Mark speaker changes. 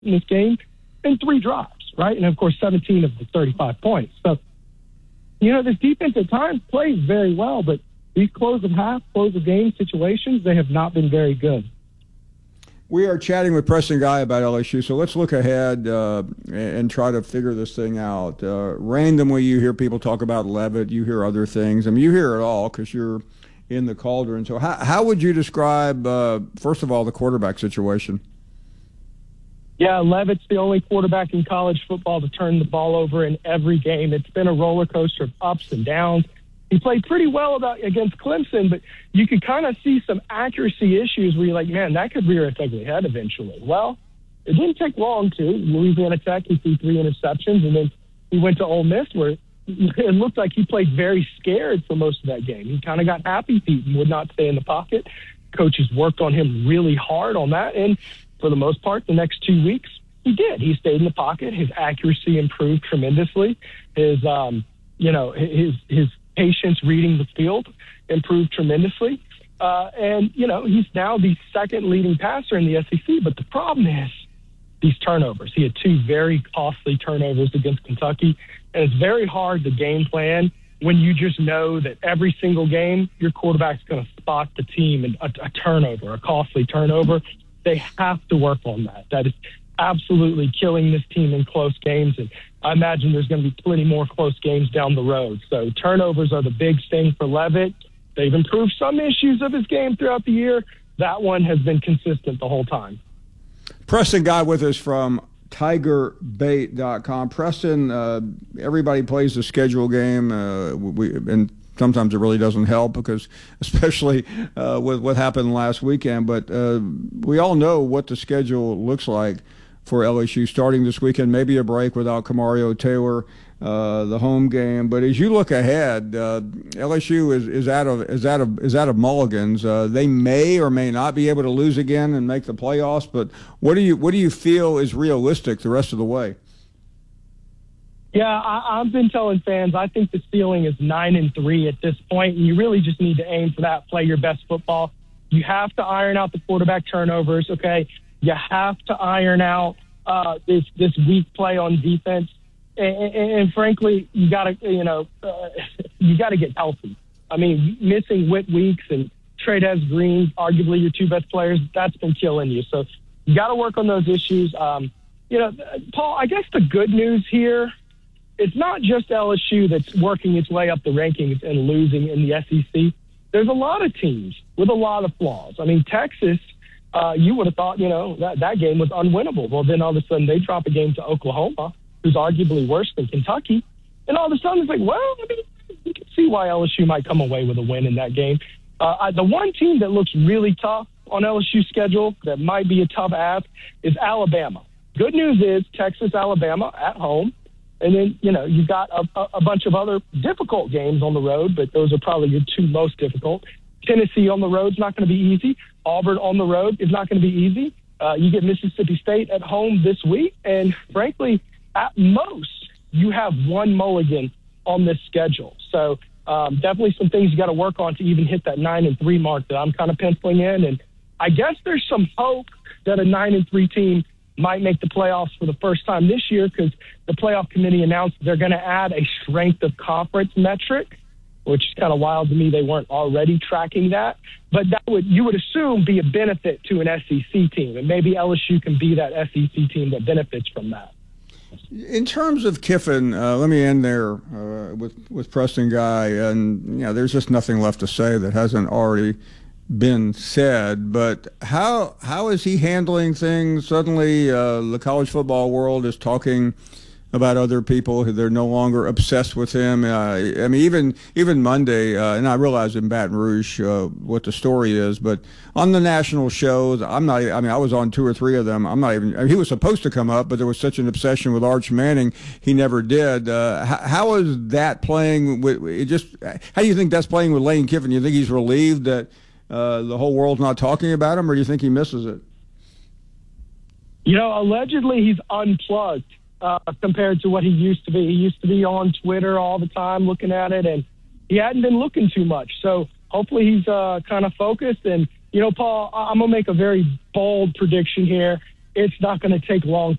Speaker 1: in this game and 3 drops, right? And, of course, 17 of the 35 points. So, this defense at times plays very well, but these close of half, close of game situations, they have not been very good.
Speaker 2: We are chatting with Preston Guy about LSU, so let's look ahead and try to figure this thing out. Randomly, you hear people talk about Leavitt. You hear other things. I mean, you hear it all because you're in the cauldron. So how would you describe, first of all, the quarterback situation?
Speaker 1: Yeah, Leavitt's the only quarterback in college football to turn the ball over in every game. It's been a roller coaster of ups and downs. He played pretty well against Clemson, but you could kind of see some accuracy issues where you're like, man, that could rear its ugly head eventually. Well, it didn't take long to. Louisiana Tech, he threw 3 interceptions, and then he went to Ole Miss where it looked like he played very scared for most of that game. He kind of got happy feet and would not stay in the pocket. Coaches worked on him really hard on that, and for the most part, the next 2 weeks, he did. He stayed in the pocket. His accuracy improved tremendously. His patience reading the field improved tremendously. And he's now the second leading passer in the SEC. But the problem is these turnovers. He had 2 very costly turnovers against Kentucky. And it's very hard to game plan when you just know that every single game your quarterback's going to spot the team and a turnover, a costly turnover. They have to work on that. That is absolutely killing this team in close games. And I imagine there's going to be plenty more close games down the road. So turnovers are the big thing for Leavitt. They've improved some issues of his game throughout the year. That one has been consistent the whole time.
Speaker 2: Preston Guy with us from TigerBait.com. Preston, everybody plays the schedule game, and sometimes it really doesn't help because, especially with what happened last weekend. But we all know what the schedule looks like for LSU starting this weekend. Maybe a break without Kamario Taylor, the home game. But as you look ahead, LSU is out of mulligans. They may or may not be able to lose again and make the playoffs. But what do you feel is realistic the rest of the way?
Speaker 1: Yeah, I've been telling fans I think the ceiling is 9-3 at this point, and you really just need to aim for that, play your best football. You have to iron out the quarterback turnovers, okay? You have to iron out this weak play on defense, and frankly, you got to get healthy. I mean, missing Whit Weeks and Trey'Dez Green, arguably your 2 best players, that's been killing you. So you got to work on those issues. Paul, I guess the good news here. It's not just LSU that's working its way up the rankings and losing in the SEC. There's a lot of teams with a lot of flaws. I mean, Texas, you would have thought, that game was unwinnable. Well, then all of a sudden they drop a game to Oklahoma, who's arguably worse than Kentucky. And all of a sudden it's like, well, I mean, you can see why LSU might come away with a win in that game. The one team that looks really tough on LSU's schedule that might be a tough ask is Alabama. Good news is Texas, Alabama at home. And then, you've got a bunch of other difficult games on the road, but those are probably your 2 most difficult. Tennessee on the road is not going to be easy. Auburn on the road is not going to be easy. You get Mississippi State at home this week. And frankly, at most, you have 1 mulligan on this schedule. So definitely some things you got to work on to even hit that 9-3 mark that I'm kind of penciling in. And I guess there's some hope that a 9-3 team might make the playoffs for the first time this year because the playoff committee announced they're going to add a strength of conference metric, which is kind of wild to me. They weren't already tracking that. But that you would assume, be a benefit to an SEC team. And maybe LSU can be that SEC team that benefits from that.
Speaker 2: In terms of Kiffin, let me end there with Preston Guy. And, there's just nothing left to say that hasn't already been said, but how is he handling things? Suddenly the college football world is talking about other people who they're no longer obsessed with him. I mean, even Monday, and I realize in Baton Rouge what the story is, but on the national shows, I was on 2 or 3 of them. He was supposed to come up, but there was such an obsession with Arch Manning, he never did. How is that playing how do you think that's playing with Lane Kiffin? You think he's relieved that the whole world's not talking about him, or do you think he misses it?
Speaker 1: Allegedly he's unplugged compared to what he used to be. He used to be on Twitter all the time looking at it, and he hadn't been looking too much. So hopefully he's kind of focused. And, Paul, I'm going to make a very bold prediction here. it's not going to take long